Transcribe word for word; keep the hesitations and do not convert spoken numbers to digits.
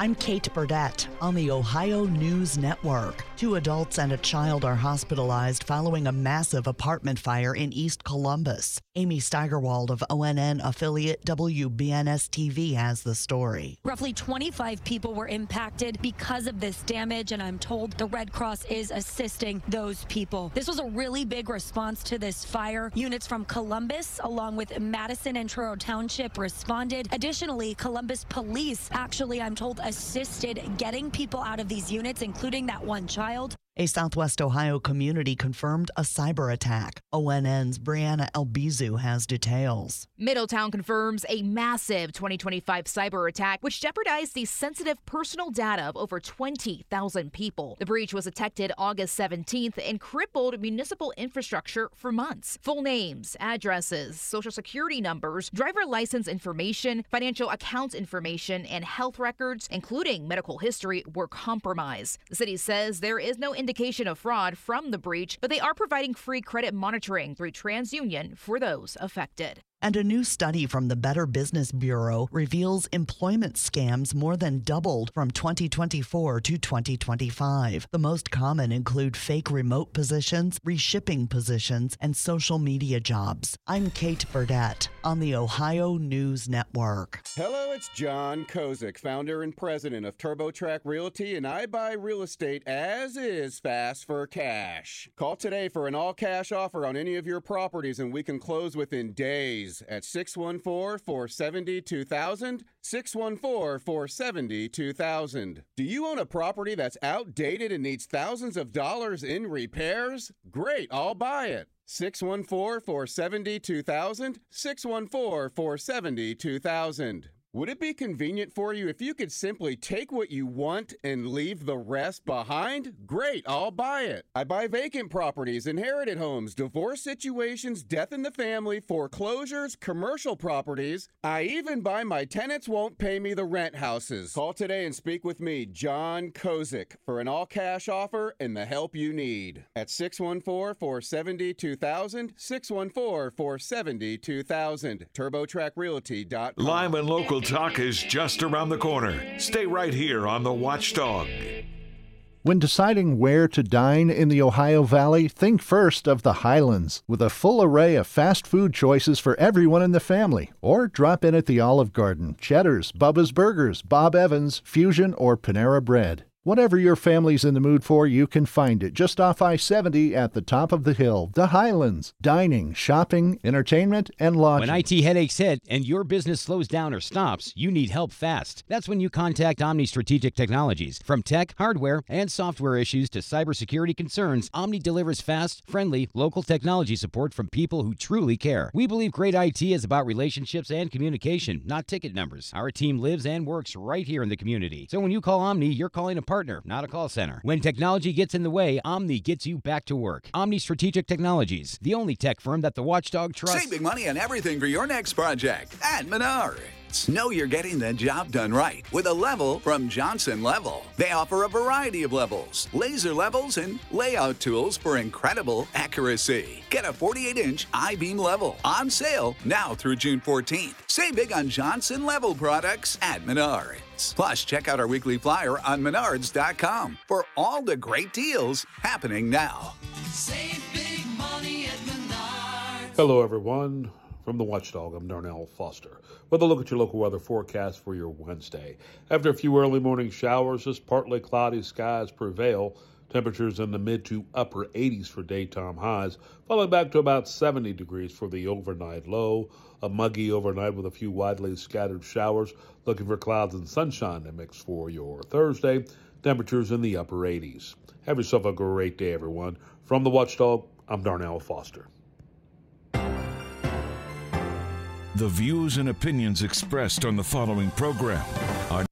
I'm Kate Burdett on the Ohio News Network. Two adults and a child are hospitalized following a massive apartment fire in East Columbus. Amy Steigerwald of O N N affiliate W B N S T V has the story. Roughly twenty-five people were impacted because of this damage, and I'm told the Red Cross is assisting those people. This was a really big response to this fire. Units from Columbus, along with Madison and Truro Township, responded. Additionally, Columbus police, actually, I'm told, assisted getting people out of these units, including that one child. A Southwest Ohio community confirmed a cyber attack. O N N's Brianna Albizu has details. Middletown confirms a massive twenty twenty-five cyber attack which jeopardized the sensitive personal data of over twenty thousand people. The breach was detected August seventeenth and crippled municipal infrastructure for months. Full names, addresses, social security numbers, driver license information, financial account information, and health records, including medical history, were compromised. The city says there is no indication of fraud from the breach, but they are providing free credit monitoring through TransUnion for those affected. And a new study from the Better Business Bureau reveals employment scams more than doubled from twenty twenty-four to twenty twenty-five. The most common include fake remote positions, reshipping positions, and social media jobs. I'm Kate Burdett on the Ohio News Network. Hello, it's John Kozik, founder and president of TurboTrack Realty, and I buy real estate as is fast for cash. Call today for an all-cash offer on any of your properties, and we can close within days. At six one four, four seven zero, two thousand, six one four, four seven zero, two thousand. Do you own a property that's outdated and needs thousands of dollars in repairs? Great, I'll buy it. six one four, four seven zero, two thousand, six one four, four seven zero, two thousand. Would it be convenient for you if you could simply take what you want and leave the rest behind? Great, I'll buy it. I buy vacant properties, inherited homes, divorce situations, death in the family, foreclosures, commercial properties. I even buy my tenants won't pay me the rent houses. Call today and speak with me, John Kozik, for an all-cash offer and the help you need. At six one four, four seven zero, two thousand, six one four, four seven zero, two thousand. TurboTrack Realty dot com. Live and local talk is just around the corner. Stay right here on The Watchdog. When deciding where to dine in the Ohio Valley, think first of the Highlands, with a full array of fast food choices for everyone in the family. Or drop in at the Olive Garden, Cheddar's, Bubba's Burgers, Bob Evans, Fusion, or Panera Bread. Whatever your family's in the mood for, you can find it just off I seventy at the top of the hill. The Highlands. Dining, shopping, entertainment, and lodging. When I T headaches hit and your business slows down or stops, you need help fast. That's when you contact Omni Strategic Technologies. From tech, hardware, and software issues to cybersecurity concerns, Omni delivers fast, friendly, local technology support from people who truly care. We believe great I T is about relationships and communication, not ticket numbers. Our team lives and works right here in the community. So when you call Omni, you're calling a partner, not a call center. When technology gets in the way, Omni gets you back to work. Omni Strategic Technologies, the only tech firm that the Watchdog trusts. Save big money on everything for your next project at Menards. Know you're getting the job done right with a level from Johnson Level. They offer a variety of levels, laser levels, and layout tools for incredible accuracy. Get a forty-eight inch I-beam level on sale now through June fourteenth. Save big on Johnson Level products at Menards. Plus, check out our weekly flyer on menards dot com for all the great deals happening now. Save big money at Menards. Hello, everyone. From the Watchdog, I'm Darnell Foster with a look at your local weather forecast for your Wednesday. After a few early morning showers, just partly cloudy skies prevail. Temperatures in the mid to upper eighties for daytime highs, falling back to about seventy degrees for the overnight low. A muggy overnight with a few widely scattered showers. Looking for clouds and sunshine to mix for your Thursday. Temperatures in the upper eighties. Have yourself a great day, everyone. From the Watchdog, I'm Darnell Foster. The views and opinions expressed on the following program are